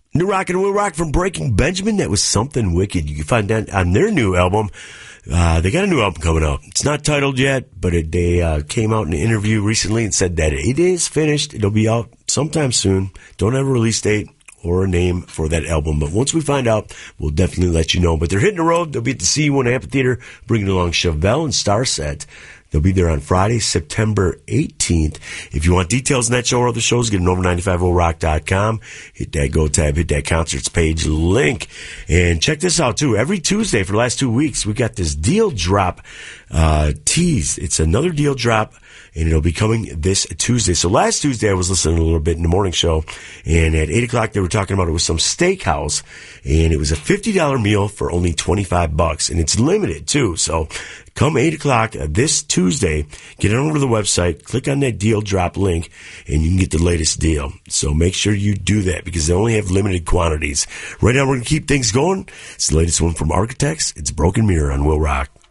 New Rock and Will Rock from Breaking Benjamin. That was Something Wicked. You can find that on their new album. They got a new album coming out. It's not titled yet, but they came out in an interview recently and said that it is finished. It'll be out sometime soon. Don't have a release date or a name for that album. But once we find out, we'll definitely let you know. But they're hitting the road. They'll be at the CU1 Amphitheater, bringing along Chevelle and Starset. They'll be there on Friday, September 18th. If you want details on that show or other shows, get an over95rock.com. Hit that Go tab, hit that concerts page link. And check this out, too. Every Tuesday for the last 2 weeks, we got this deal drop tease. It's another deal drop, and it'll be coming this Tuesday. So last Tuesday, I was listening a little bit in the morning show, and at 8 o'clock, they were talking about it was some steakhouse, and it was a $50 meal for only $25, and it's limited, too. So come 8 o'clock this Tuesday, get on over to the website, click on that deal drop link, and you can get the latest deal. So make sure you do that because they only have limited quantities. Right now, we're going to keep things going. It's the latest one from Architects. It's Broken Mirror on Will Rock.